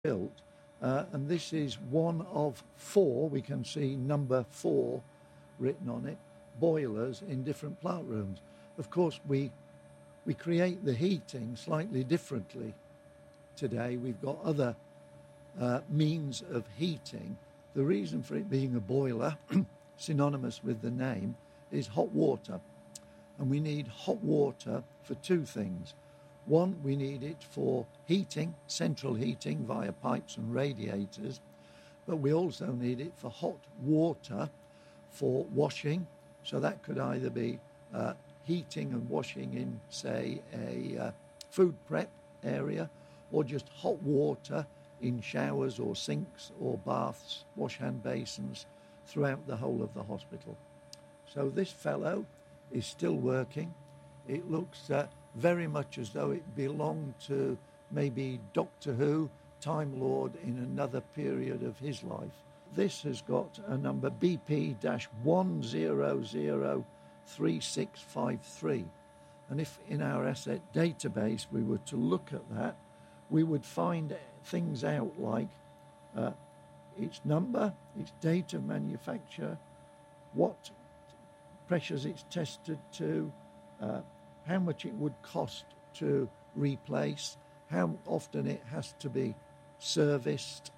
built. And this is one of 4, we can see number 4 written on it, boilers in different plant rooms. Of course, we create the heating slightly differently today. We've got other means of heating. The reason for it being a boiler, synonymous with the name, is hot water. And we need hot water for 2 things. One, we need it for heating, central heating via pipes and radiators, but we also need it for hot water for washing. So that could either be heating and washing in, say, a food prep area, or just hot water in showers or sinks or baths, wash hand basins throughout the whole of the hospital. So this fellow is still working. It looks very much as though it belonged to maybe Doctor Who, Time Lord in another period of his life. This has got a number BP-1003653. And if in our asset database we were to look at that, we would find things out like its number, its date of manufacture, what pressures it's tested to, how much it would cost to replace, how often it has to be serviced,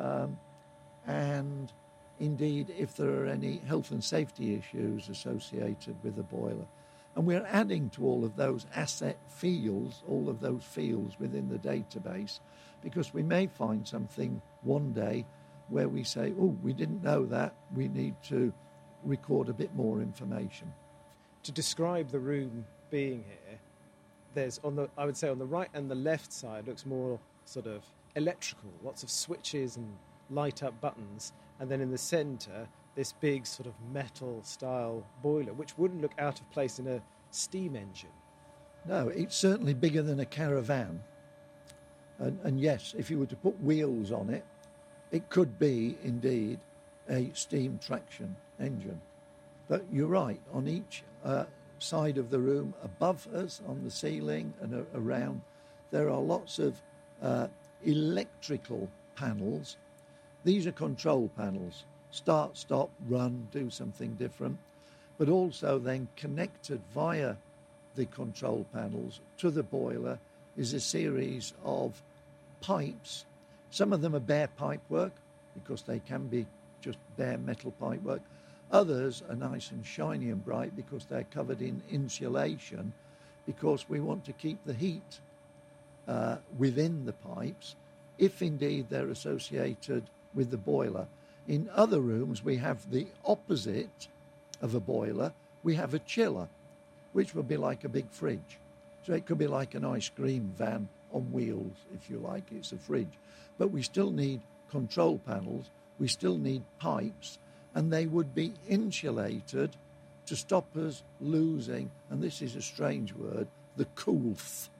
and indeed if there are any health and safety issues associated with the boiler. And we're adding to all of those asset fields, all of those fields within the database, because we may find something one day where we say, oh, we didn't know that, we need to record a bit more information. To describe the room being here, there's I would say on the right and the left side looks more sort of electrical, lots of switches and light up buttons, and then in the centre this big sort of metal style boiler which wouldn't look out of place in a steam engine. No, it's certainly bigger than a caravan, and yes, if you were to put wheels on it, it could be indeed a steam traction engine. But you're right, on each side of the room, above us, on the ceiling and around, there are lots of electrical panels. These are control panels. Start, stop, run, do something different. But also then connected via the control panels to the boiler is a series of pipes. Some of them are bare pipework, because they can be just bare metal pipework. Others are nice and shiny and bright because they're covered in insulation, because we want to keep the heat within the pipes, if indeed they're associated with the boiler. In other rooms, we have the opposite of a boiler. We have a chiller, which would be like a big fridge. So it could be like an ice cream van on wheels, if you like. It's a fridge. But we still need control panels. We still need pipes. And they would be insulated to stop us losing, and this is a strange word, the coolth,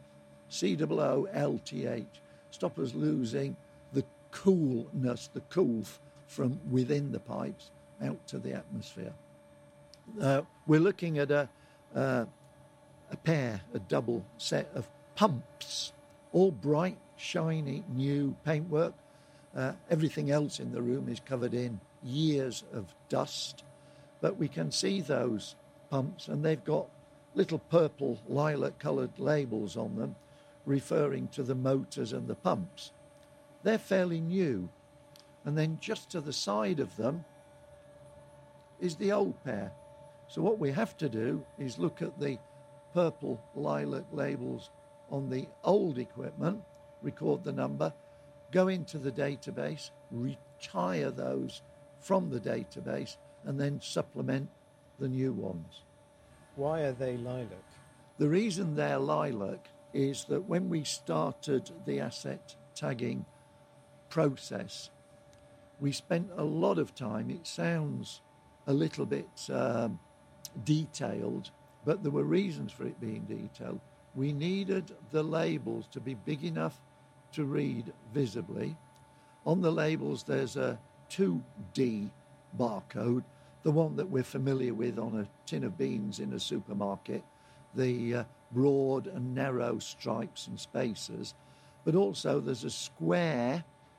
COOLTH, stop us losing the coolness, the coolth from within the pipes out to the atmosphere. We're looking at a double set of pumps, all bright, shiny, new paintwork. Everything else in the room is covered in years of dust, but we can see those pumps, and they've got little purple lilac-coloured labels on them referring to the motors and the pumps. They're fairly new, and then just to the side of them is the old pair. So what we have to do is look at the purple lilac labels on the old equipment, record the number, go into the database, retire those from the database, and then supplement the new ones. Why are they lilac? The reason they're lilac is that when we started the asset tagging process, we spent a lot of time. It sounds a little bit detailed, but there were reasons for it being detailed. We needed the labels to be big enough to read visibly. On the labels, there's a 2D barcode, the one that we're familiar with on a tin of beans in a supermarket, the broad and narrow stripes and spaces. But also there's a square